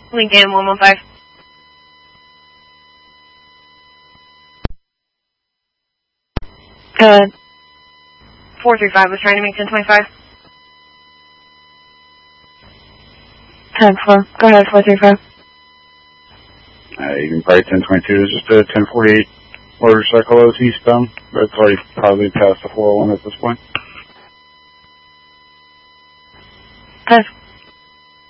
Lincoln 115. 435 was trying to make 1025. 10-4. Go ahead, 435. You can probably 1022 is just a 1048 motorcycle that was eastbound, but it's already probably past the 401 at this point. 10